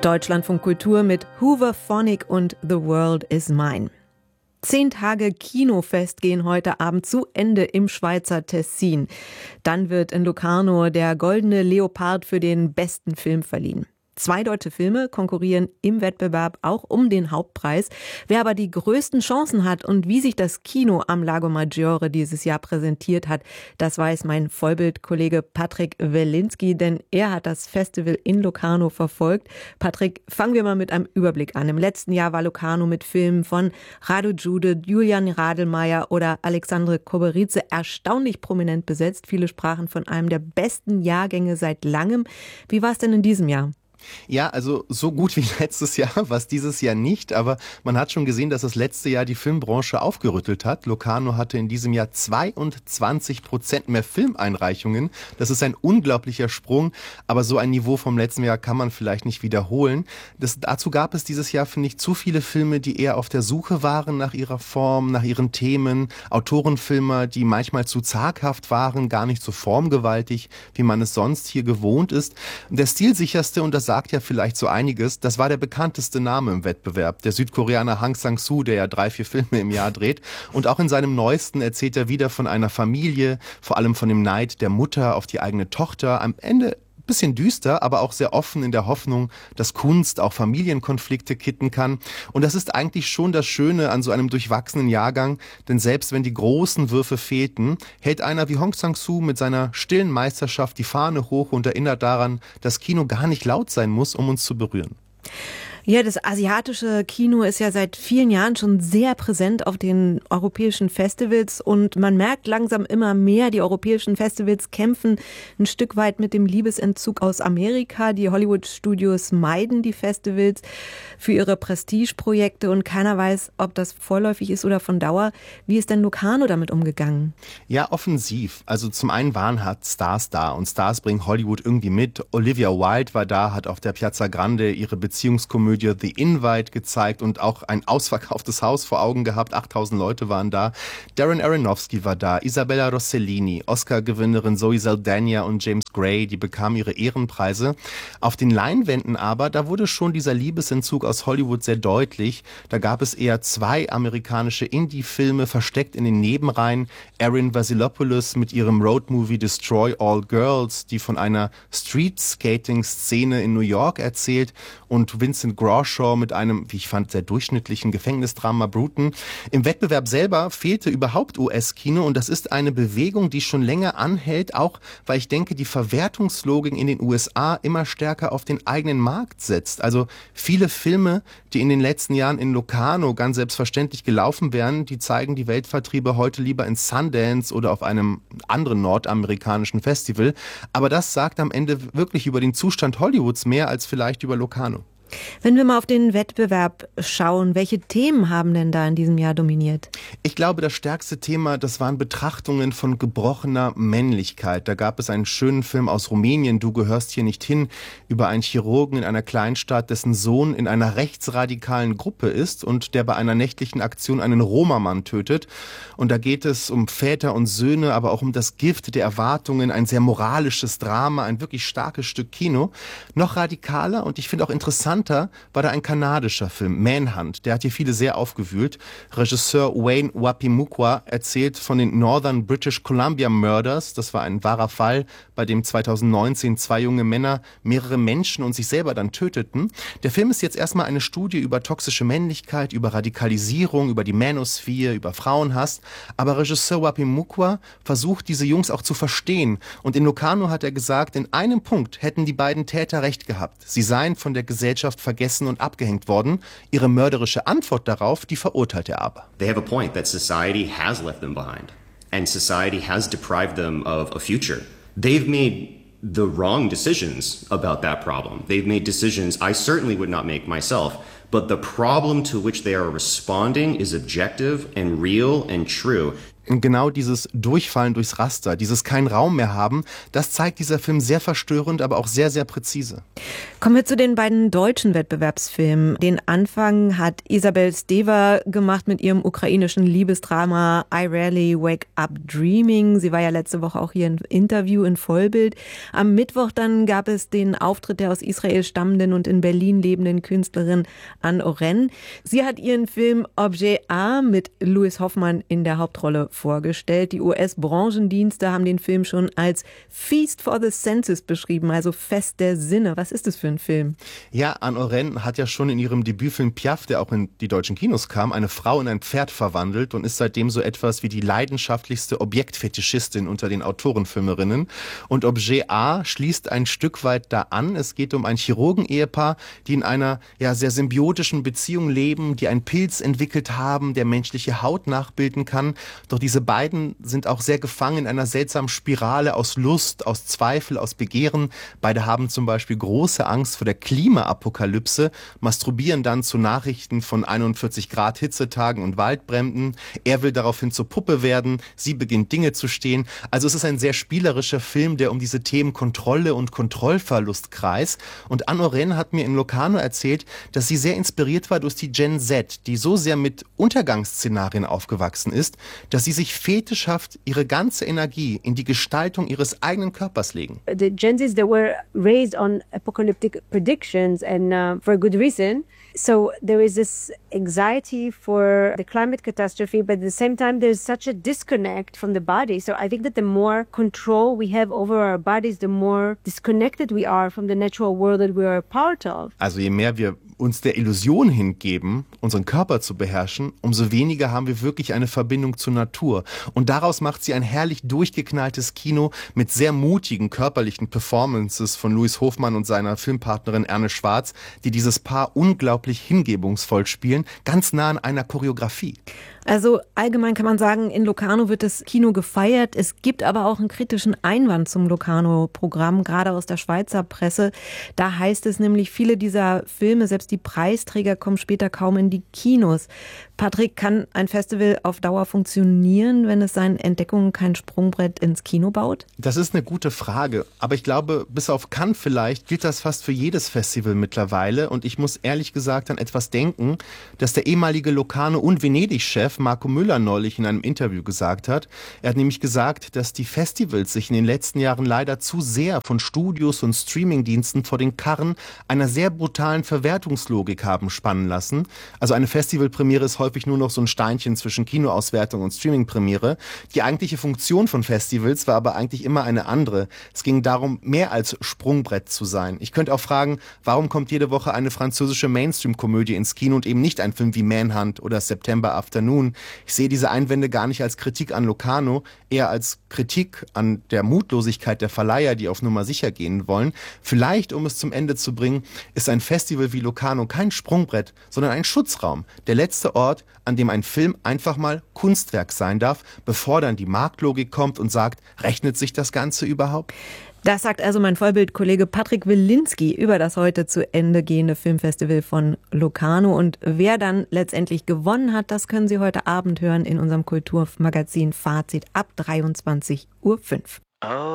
Deutschlandfunk Kultur mit Hooverphonic und The World is Mine. 10 Tage Kinofest gehen heute Abend zu Ende im Schweizer Tessin. Dann wird in Locarno der Goldene Leopard für den besten Film verliehen. 2 deutsche Filme konkurrieren im Wettbewerb auch um den Hauptpreis. Wer aber die größten Chancen hat und wie sich das Kino am Lago Maggiore dieses Jahr präsentiert hat, das weiß mein Vollbildkollege Patrick Welinski, denn er hat das Festival in Locarno verfolgt. Patrick, fangen wir mal mit einem Überblick an. Im letzten Jahr war Locarno mit Filmen von Radu Jude, Julian Radelmeier oder Alexandre Koberice erstaunlich prominent besetzt. Viele sprachen von einem der besten Jahrgänge seit langem. Wie war es denn in diesem Jahr? Ja, also so gut wie letztes Jahr war es dieses Jahr nicht, aber man hat schon gesehen, dass das letzte Jahr die Filmbranche aufgerüttelt hat. Locarno hatte in diesem Jahr 22% mehr Filmeinreichungen. Das ist ein unglaublicher Sprung, aber so ein Niveau vom letzten Jahr kann man vielleicht nicht wiederholen. Dazu gab es dieses Jahr, finde ich, zu viele Filme, die eher auf der Suche waren nach ihrer Form, nach ihren Themen. Autorenfilme, die manchmal zu zaghaft waren, gar nicht so formgewaltig, wie man es sonst hier gewohnt ist. Der stilsicherste, und das sagt ja vielleicht so einiges, das war der bekannteste Name im Wettbewerb, der Südkoreaner Hang Sang-soo, der ja 3-4 Filme im Jahr dreht. Und auch in seinem neuesten erzählt er wieder von einer Familie, vor allem von dem Neid der Mutter auf die eigene Tochter. Am Ende bisschen düster, aber auch sehr offen in der Hoffnung, dass Kunst auch Familienkonflikte kitten kann. Und das ist eigentlich schon das Schöne an so einem durchwachsenen Jahrgang, denn selbst wenn die großen Würfe fehlten, hält einer wie Hong Sang-soo mit seiner stillen Meisterschaft die Fahne hoch und erinnert daran, dass Kino gar nicht laut sein muss, um uns zu berühren. Ja, das asiatische Kino ist ja seit vielen Jahren schon sehr präsent auf den europäischen Festivals und man merkt langsam immer mehr, die europäischen Festivals kämpfen ein Stück weit mit dem Liebesentzug aus Amerika. Die Hollywood-Studios meiden die Festivals für ihre Prestigeprojekte und keiner weiß, ob das vorläufig ist oder von Dauer. Wie ist denn Locarno damit umgegangen? Ja, offensiv. Also zum einen waren Stars da und Stars bringen Hollywood irgendwie mit. Olivia Wilde war da, hat auf der Piazza Grande ihre Beziehungskomödie The Invite gezeigt und auch ein ausverkauftes Haus vor Augen gehabt. 8000 Leute waren da. Darren Aronofsky war da, Isabella Rossellini, Oscar-Gewinnerin Zoe Saldana und James Gray, die bekamen ihre Ehrenpreise. Auf den Leinwänden aber, da wurde schon dieser Liebesentzug aus Hollywood sehr deutlich. Da gab es eher 2 amerikanische Indie-Filme versteckt in den Nebenreihen. Erin Vasilopoulos mit ihrem Roadmovie Destroy All Girls, die von einer Street-Skating-Szene in New York erzählt, und Vincent Grawshaw mit einem, wie ich fand, sehr durchschnittlichen Gefängnisdrama Bruton. Im Wettbewerb selber fehlte überhaupt US-Kino und das ist eine Bewegung, die schon länger anhält, auch weil ich denke, die Verwertungslogik in den USA immer stärker auf den eigenen Markt setzt. Also viele Filme, die in den letzten Jahren in Locarno ganz selbstverständlich gelaufen wären, die zeigen die Weltvertriebe heute lieber in Sundance oder auf einem anderen nordamerikanischen Festival. Aber das sagt am Ende wirklich über den Zustand Hollywoods mehr als vielleicht über Locarno. Wenn wir mal auf den Wettbewerb schauen, welche Themen haben denn da in diesem Jahr dominiert? Ich glaube, das stärkste Thema, das waren Betrachtungen von gebrochener Männlichkeit. Da gab es einen schönen Film aus Rumänien, Du gehörst hier nicht hin, über einen Chirurgen in einer Kleinstadt, dessen Sohn in einer rechtsradikalen Gruppe ist und der bei einer nächtlichen Aktion einen Roma-Mann tötet. Und da geht es um Väter und Söhne, aber auch um das Gift der Erwartungen, ein sehr moralisches Drama, ein wirklich starkes Stück Kino. Noch radikaler und ich finde auch interessant, war da ein kanadischer Film, Manhunt. Der hat hier viele sehr aufgewühlt. Regisseur Wayne Wapimukwa erzählt von den Northern British Columbia Murders. Das war ein wahrer Fall, bei dem 2019 2 junge Männer mehrere Menschen und sich selber dann töteten. Der Film ist jetzt erstmal eine Studie über toxische Männlichkeit, über Radikalisierung, über die Manosphere, über Frauenhass. Aber Regisseur Wapimukwa versucht, diese Jungs auch zu verstehen. Und in Locarno hat er gesagt, in einem Punkt hätten die beiden Täter recht gehabt. Sie seien von der Gesellschaft vergessen und abgehängt worden. Ihre mörderische Antwort darauf, die verurteilt er aber. They have a point that society has left them behind and society has deprived them of a future. They've made the wrong decisions about that problem. They've made decisions I certainly would not make myself, but the problem to which they are responding is objective and real and true. Und genau dieses Durchfallen durchs Raster, dieses keinen Raum mehr haben, das zeigt dieser Film sehr verstörend, aber auch sehr, sehr präzise. Kommen wir zu den beiden deutschen Wettbewerbsfilmen. Den Anfang hat Isabel Stever gemacht mit ihrem ukrainischen Liebesdrama I Rarely Wake Up Dreaming. Sie war ja letzte Woche auch hier im Interview in Vollbild. Am Mittwoch dann gab es den Auftritt der aus Israel stammenden und in Berlin lebenden Künstlerin Anne Oren. Sie hat ihren Film Objet A mit Louis Hoffmann in der Hauptrolle vorgestellt. Die US-Branchendienste haben den Film schon als Feast for the Senses beschrieben, also Fest der Sinne. Was ist das für ein Film? Ja, Anne Oren hat ja schon in ihrem Debütfilm Piaf, der auch in die deutschen Kinos kam, eine Frau in ein Pferd verwandelt und ist seitdem so etwas wie die leidenschaftlichste Objektfetischistin unter den Autorenfilmerinnen. Und Objet A schließt ein Stück weit da an. Es geht um ein Chirurgen-Ehepaar, die in einer sehr symbiotischen Beziehung leben, die einen Pilz entwickelt haben, der menschliche Haut nachbilden kann. Doch diese beiden sind auch sehr gefangen in einer seltsamen Spirale aus Lust, aus Zweifel, aus Begehren. Beide haben zum Beispiel große Angst vor der Klimaapokalypse, masturbieren dann zu Nachrichten von 41 Grad Hitzetagen und Waldbränden. Er will daraufhin zur Puppe werden, sie beginnt Dinge zu stehen. Also es ist ein sehr spielerischer Film, der um diese Themen Kontrolle und Kontrollverlust kreist. Und Anne Oren hat mir in Locarno erzählt, dass sie sehr inspiriert war durch die Gen Z, die so sehr mit Untergangsszenarien aufgewachsen ist, dass sie sich fetischhaft ihre ganze Energie in die Gestaltung ihres eigenen Körpers legen. The Gen Zs, they were raised on apocalyptic predictions and for good reason. So there is this anxiety for the climate catastrophe, but at the same time, there's such a disconnect from the body. So I think that the more control we have over our bodies, the more disconnected we are from the natural world that we are a part of. Also je mehr wir uns der Illusion hingeben, unseren Körper zu beherrschen, umso weniger haben wir wirklich eine Verbindung zur Natur. Und daraus macht sie ein herrlich durchgeknalltes Kino mit sehr mutigen körperlichen Performances von Louis Hofmann und seiner Filmpartnerin Erne Schwarz, die dieses Paar unglaublich hingebungsvoll spielen, ganz nah an einer Choreografie. Also allgemein kann man sagen, in Locarno wird das Kino gefeiert. Es gibt aber auch einen kritischen Einwand zum Locarno-Programm, gerade aus der Schweizer Presse. Da heißt es nämlich, viele dieser Filme, selbst die Preisträger, kommen später kaum in die Kinos. Patrick, kann ein Festival auf Dauer funktionieren, wenn es seinen Entdeckungen kein Sprungbrett ins Kino baut? Das ist eine gute Frage. Aber ich glaube, bis auf Cannes vielleicht gilt das fast für jedes Festival mittlerweile. Und ich muss ehrlich gesagt an etwas denken, dass der ehemalige Locarno- und Venedig-Chef Marco Müller neulich in einem Interview gesagt hat. Er hat nämlich gesagt, dass die Festivals sich in den letzten Jahren leider zu sehr von Studios und Streamingdiensten vor den Karren einer sehr brutalen Verwertungslogik haben spannen lassen. Also eine Festivalpremiere ist häufig nur noch so ein Steinchen zwischen Kinoauswertung und Streamingpremiere. Die eigentliche Funktion von Festivals war aber eigentlich immer eine andere. Es ging darum, mehr als Sprungbrett zu sein. Ich könnte auch fragen, warum kommt jede Woche eine französische Mainstream-Komödie ins Kino und eben nicht ein Film wie Manhunt oder September Afternoon? Ich sehe diese Einwände gar nicht als Kritik an Locarno, eher als Kritik an der Mutlosigkeit der Verleiher, die auf Nummer sicher gehen wollen. Vielleicht, um es zum Ende zu bringen, ist ein Festival wie Locarno kein Sprungbrett, sondern ein Schutzraum. Der letzte Ort, an dem ein Film einfach mal Kunstwerk sein darf, bevor dann die Marktlogik kommt und sagt, rechnet sich das Ganze überhaupt? Das sagt also mein Vollbild-Kollege Patrick Wilinski über das heute zu Ende gehende Filmfestival von Locarno. Und wer dann letztendlich gewonnen hat, das können Sie heute Abend hören in unserem Kulturmagazin Fazit ab 23:05 Uhr.